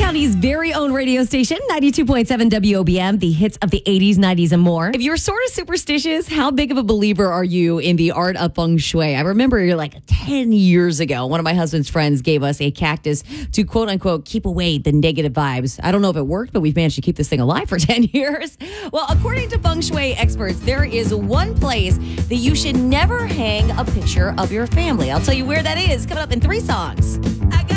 County's very own radio station, 92.7 WOBM, the hits of the 80s, 90s, and more. If you're sort of superstitious, how big of a believer are you in the art of feng shui? I remember like 10 years ago, one of my husband's friends gave us a cactus to quote unquote keep away the negative vibes. I don't know if it worked, but we've managed to keep this thing alive for 10 years. Well, according to feng shui experts, there is one place that you should never hang a picture of your family. I'll tell you where that is coming up in 3 songs.